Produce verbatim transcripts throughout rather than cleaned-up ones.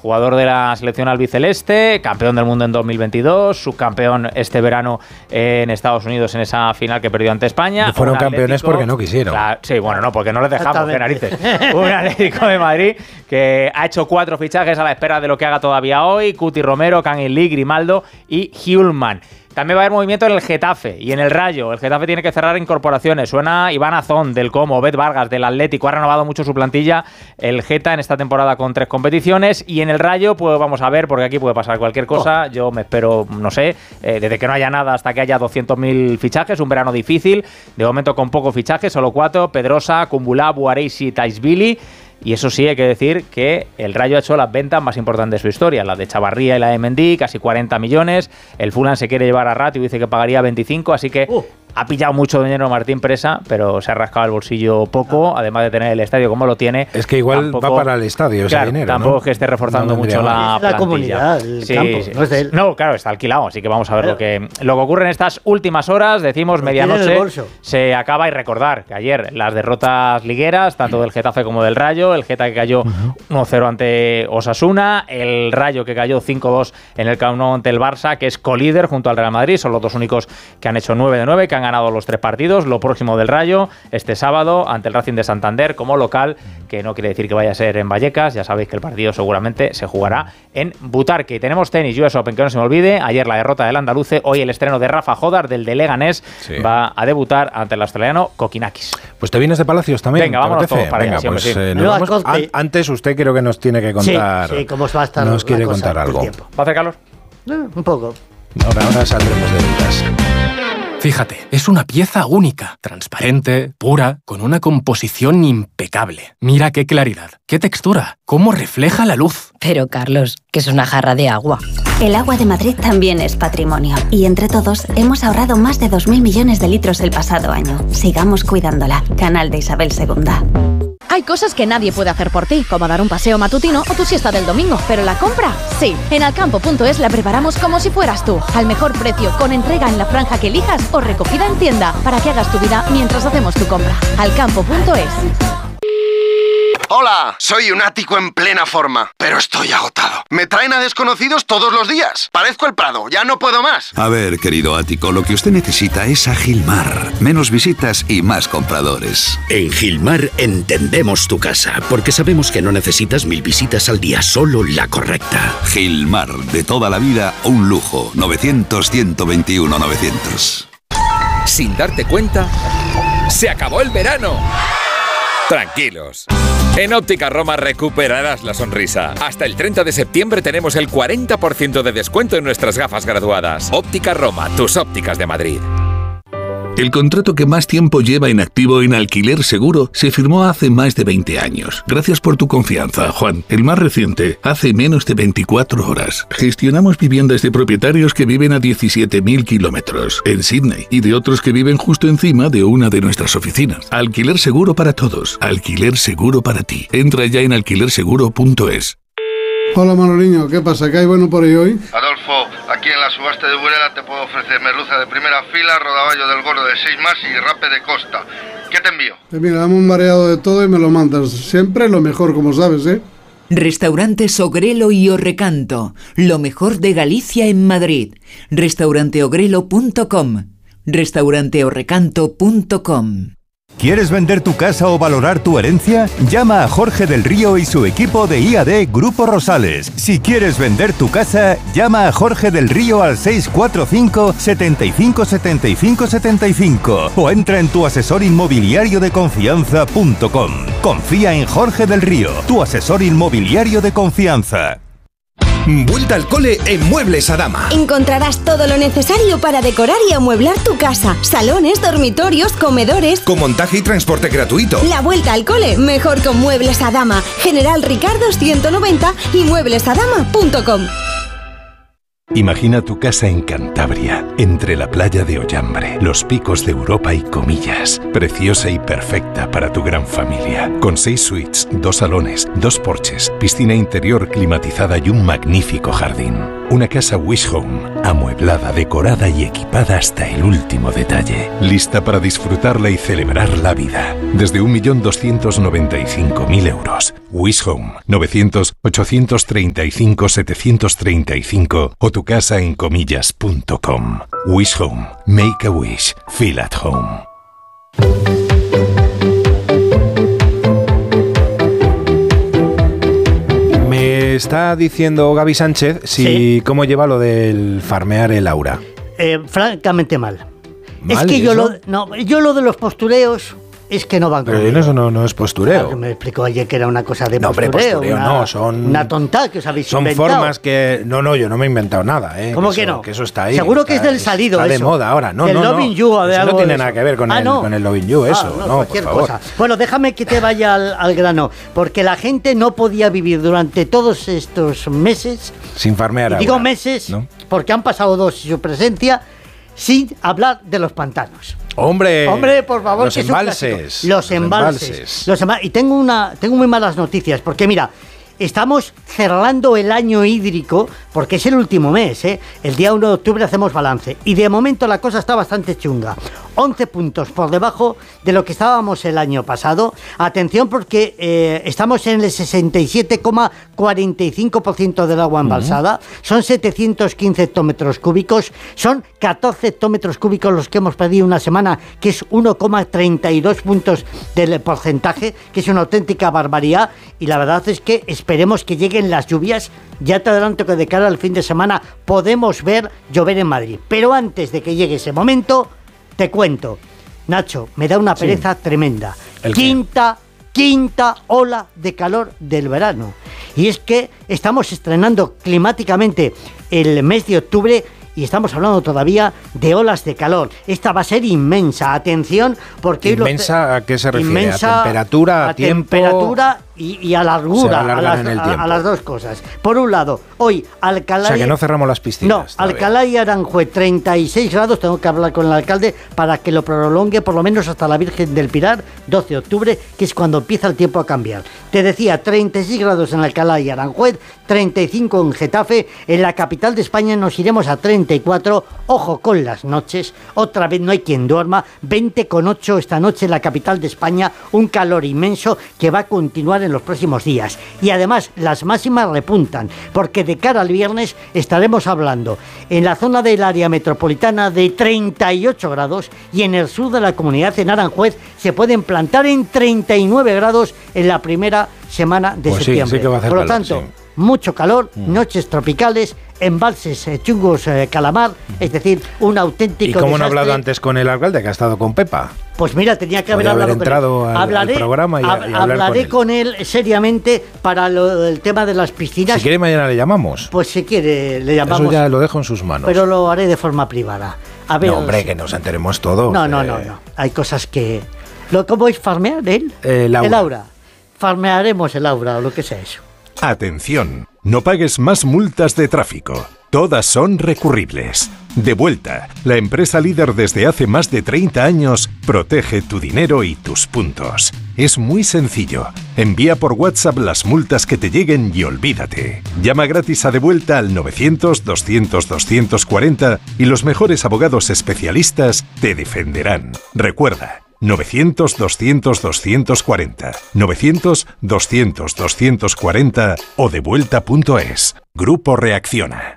jugador de la selección albiceleste, campeón del mundo en dos mil veintidós, subcampeón este verano en Estados Unidos en esa final que perdió ante España. No fueron campeones porque no quisieron. Claro, sí, bueno, no, porque no les dejamos, qué narices. Un Atlético de Madrid que ha hecho cuatro fichajes a la espera de lo que haga todavía hoy: Cuti Romero, Kangin Lee, Grimaldo y Hjulmand. También va a haber movimiento en el Getafe y en el Rayo. El Getafe tiene que cerrar incorporaciones. Suena Iván Azón del Como, Bet Vargas del Atlético. Ha renovado mucho su plantilla el Geta en esta temporada con tres competiciones. Y en el Rayo, pues vamos a ver, porque aquí puede pasar cualquier cosa. Yo me espero, no sé, eh, desde que no haya nada hasta que haya doscientos mil fichajes. Un verano difícil. De momento con pocos fichajes, solo cuatro. Pedrosa, Kumbula, Buareisi y Taisvili. Y eso sí, hay que decir que el Rayo ha hecho las ventas más importantes de su historia, la de Chavarría y la de Mendy, casi cuarenta millones. El Fulham se quiere llevar a Rato y dice que pagaría veinticinco, así que uh. ha pillado mucho dinero Martín Presa, pero se ha rascado el bolsillo poco, además de tener el estadio como lo tiene. Es que igual tampoco, va para el estadio ese claro, dinero, tampoco ¿no? es que esté reforzando no mucho la, la comunidad, el sí, campo, sí. no es de él. No, claro, está alquilado, así que vamos a ver lo que, lo que ocurre en estas últimas horas. Decimos lo medianoche, se acaba, y recordar que ayer las derrotas ligueras, tanto del Getafe como del Rayo, el Geta que cayó uno cero ante Osasuna, el Rayo que cayó cinco dos en el Camp Nou ante el Barça, que es colíder junto al Real Madrid. Son los dos únicos que han hecho nueve de nueve, que han ganado los tres partidos. Lo próximo del Rayo este sábado ante el Racing de Santander como local, que no quiere decir que vaya a ser en Vallecas. Ya sabéis que el partido seguramente se jugará en Butarque. Y tenemos tenis U S Open, que no se me olvide. Ayer la derrota del andaluce, hoy el estreno de Rafa Jodar, del de Leganés. Sí. Va a debutar ante el australiano Kokinakis. Pues te vienes de Palacios también. Venga, vámonos todos para Venga, allá, pues, sí. eh, nos vamos. An- antes usted creo que nos tiene que contar. Sí, sí, cómo va a estar nos quiere cosa, contar algo. tiempo. ¿Va a hacer calor? Eh, un poco. Ahora, ahora saldremos de dudas. Fíjate, es una pieza única, transparente, pura, con una composición impecable. Mira qué claridad, qué textura, cómo refleja la luz. Pero, Carlos, que es una jarra de agua. El agua de Madrid también es patrimonio. Y entre todos hemos ahorrado más de dos mil millones de litros el pasado año. Sigamos cuidándola. Canal de Isabel segunda. Hay cosas que nadie puede hacer por ti, como dar un paseo matutino o tu siesta del domingo. Pero la compra, sí. En alcampo punto es la preparamos como si fueras tú. Al mejor precio, con entrega en la franja que elijas o recogida en tienda, para que hagas tu vida mientras hacemos tu compra. alcampo punto es. Hola, soy un ático en plena forma, pero estoy agotado. Me traen a desconocidos todos los días. Parezco el Prado, ya no puedo más. A ver, querido ático, lo que usted necesita es a Gilmar. Menos visitas y más compradores. En Gilmar entendemos tu casa, porque sabemos que no necesitas mil visitas al día, solo la correcta. Gilmar, de toda la vida, un lujo. novecientos, ciento veintiuno, novecientos. Sin darte cuenta, se acabó el verano. Tranquilos. En Óptica Roma recuperarás la sonrisa. Hasta el treinta de septiembre tenemos el cuarenta por ciento de descuento en nuestras gafas graduadas. Óptica Roma, tus ópticas de Madrid. El contrato que más tiempo lleva en activo en Alquiler Seguro se firmó hace más de veinte años. Gracias por tu confianza, Juan. El más reciente, hace menos de veinticuatro horas. Gestionamos viviendas de propietarios que viven a diecisiete mil kilómetros en Sydney y de otros que viven justo encima de una de nuestras oficinas. Alquiler Seguro para todos. Alquiler Seguro para ti. Entra ya en alquiler seguro punto es. Hola Manoliño, ¿qué pasa? ¿Qué hay bueno por ahí hoy? Adolfo, aquí en la subasta de Burela te puedo ofrecer merluza de primera fila, rodaballo del gordo de seis más y rape de costa. ¿Qué te envío? Pues mira, dame un mareado de todo y me lo mandas. Siempre lo mejor, como sabes, ¿eh? Restaurantes Ogrelo y Orrecanto, lo mejor de Galicia en Madrid. restaurante ogrelo punto com, restaurante orrecanto punto com. ¿Quieres vender tu casa o valorar tu herencia? Llama a Jorge del Río y su equipo de I A D Grupo Rosales. Si quieres vender tu casa, llama a Jorge del Río al seis cuatro cinco, setenta y cinco, setenta y cinco, setenta y cinco o entra en tu asesor inmobiliario de confianza punto com. Confía en Jorge del Río, tu asesor inmobiliario de confianza. Vuelta al cole en Muebles Adama. Encontrarás todo lo necesario para decorar y amueblar tu casa. Salones, dormitorios, comedores. Con montaje y transporte gratuito. La vuelta al cole, mejor con Muebles Adama. General Ricardo ciento noventa y muebles adama punto com. Imagina tu casa en Cantabria, entre la playa de Ollambre, los picos de Europa y Comillas. Preciosa y perfecta para tu gran familia. Con seis suites, dos salones, dos porches, piscina interior climatizada y un magnífico jardín. Una casa Wish Home, amueblada, decorada y equipada hasta el último detalle. Lista para disfrutarla y celebrar la vida. Desde un millón doscientos noventa y cinco mil euros. Wish Home, novecientos, ochocientos treinta y cinco, setecientos treinta y cinco o tu casa en comillas punto com. Wish Home. Make a wish. Feel at home. Me está diciendo Gaby Sánchez si ¿Sí? cómo lleva lo del farmear el aura. Eh, francamente mal. ¿Mal? Es que yo lo, no, yo lo de los postureos es que no van Pero conmigo. eso no, no es postureo. Claro, me explicó ayer que era una cosa de no, postureo. hombre, postureo una, no, son... Una tonta que os habéis Son inventado. formas que... No, no, yo no me he inventado nada, ¿eh? ¿Cómo que que eso, no? Que eso está ahí. Seguro está, que es del salido está eso. de moda ahora. No, del no, no. Loving You o de eso algo no tiene de nada eso. que ver con, ah, el, no. con el Loving You, eso. Ah, no, no, cualquier por favor. cosa. Bueno, déjame que te vaya al, al grano, porque la gente no podía vivir durante todos estos meses... Sin farmear y digo aura, meses, ¿no? porque han pasado dos y su presencia, sin hablar de los pantanos. Hombre, Hombre, por favor, los que es un embalses. clásico. Los embalses. embalses. Los emba- y tengo una, tengo muy malas noticias, porque mira, estamos cerrando el año hídrico, porque es el último mes, ¿eh? El día uno de octubre hacemos balance, y de momento la cosa está bastante chunga. once puntos por debajo de lo que estábamos el año pasado. Atención, porque eh, estamos en el sesenta y siete coma cuarenta y cinco por ciento del agua embalsada. Uh-huh. Son setecientos quince hectómetros cúbicos. Son catorce hectómetros cúbicos los que hemos perdido una semana, que es uno coma treinta y dos puntos del porcentaje, que es una auténtica barbaridad. Y la verdad es que esperemos que lleguen las lluvias. Ya te adelanto que de cara al fin de semana podemos ver llover en Madrid. Pero antes de que llegue ese momento... Te cuento, Nacho, me da una pereza sí. tremenda. Quinta, quinta ola de calor del verano. Y es que estamos estrenando climáticamente el mes de octubre y estamos hablando todavía de olas de calor. Esta va a ser inmensa. Atención, porque... ¿Inmensa los... a qué se refiere? Inmensa ¿A temperatura, a, a tiempo? temperatura y, y a largura, a las, en el a, a las dos cosas. Por un lado, hoy Alcalá... O sea, que no cerramos las piscinas. No, todavía. Alcalá y Aranjuez, treinta y seis grados, tengo que hablar con el alcalde para que lo prolongue por lo menos hasta la Virgen del Pilar, doce de octubre, que es cuando empieza el tiempo a cambiar. Te decía, treinta y seis grados en Alcalá y Aranjuez, treinta y cinco en Getafe, en la capital de España nos iremos a treinta y cuatro, ojo con las noches, otra vez no hay quien duerma, veinte coma ocho esta noche en la capital de España, un calor inmenso que va a continuar en los próximos días. Y además las máximas repuntan, porque de cara al viernes estaremos hablando en la zona del área metropolitana de treinta y ocho grados y en el sur de la comunidad, en Aranjuez, se pueden plantar en treinta y nueve grados en la primera semana de pues septiembre. Sí, sí que va a hacer Por lo calor, tanto, sí. mucho calor, mm. noches tropicales, embalses eh, chungos eh, calamar, es decir, un auténtico ¿Y cómo no he desastre. hablado antes con el alcalde que ha estado con Pepa? Pues mira, tenía que haber Podría hablado haber entrado con él. Al, hablaré, al programa y, hab, y hablar hablaré con él. con él seriamente para lo, el tema de las piscinas. Si quiere mañana le llamamos. Pues si quiere le llamamos. Eso ya lo dejo en sus manos. Pero lo haré de forma privada. A ver, no, hombre, que nos enteremos todos. No, no, eh. no, no. Hay cosas que... ¿Lo, ¿Cómo es farmear él? El aura. El aura. Farmearemos el aura o lo que sea eso. Atención, no pagues más multas de tráfico. Todas son recurribles. Devuelta, la empresa líder desde hace más de treinta años, protege tu dinero y tus puntos. Es muy sencillo. Envía por WhatsApp las multas que te lleguen y olvídate. Llama gratis a Devuelta al novecientos, doscientos, doscientos cuarenta y los mejores abogados especialistas te defenderán. Recuerda, novecientos, doscientos, doscientos cuarenta, novecientos, doscientos, doscientos cuarenta o devuelta punto es. Grupo Reacciona.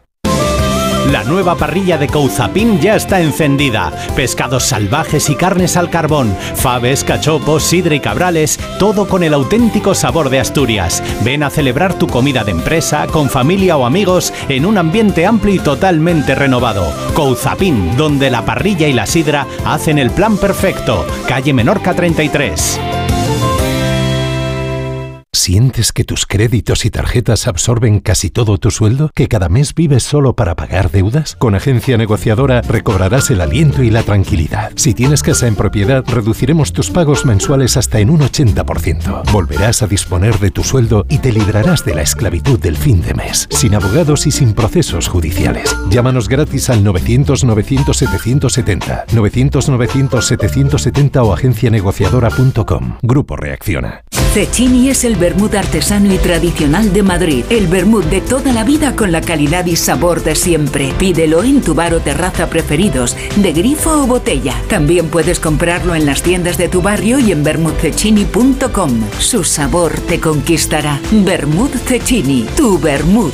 La nueva parrilla de Couzapin ya está encendida. Pescados salvajes y carnes al carbón, faves, cachopos, sidra y cabrales, todo con el auténtico sabor de Asturias. Ven a celebrar tu comida de empresa, con familia o amigos, en un ambiente amplio y totalmente renovado. Couzapin, donde la parrilla y la sidra hacen el plan perfecto. Calle Menorca treinta y tres. ¿Sientes que tus créditos y tarjetas absorben casi todo tu sueldo? ¿Que cada mes vives solo para pagar deudas? Con Agencia Negociadora recobrarás el aliento y la tranquilidad. Si tienes casa en propiedad, reduciremos tus pagos mensuales hasta en un ochenta por ciento. Volverás a disponer de tu sueldo y te librarás de la esclavitud del fin de mes, sin abogados y sin procesos judiciales. Llámanos gratis al novecientos novecientos setecientos setenta, novecientos novecientos setecientos setenta o agencia negociadora punto com. Grupo Reacciona. Cecchini es el vermut artesano y tradicional de Madrid. El vermut de toda la vida con la calidad y sabor de siempre. Pídelo en tu bar o terraza preferidos, de grifo o botella. También puedes comprarlo en las tiendas de tu barrio y en vermut cecchini punto com. Su sabor te conquistará. Vermut Cecchini, tu vermut.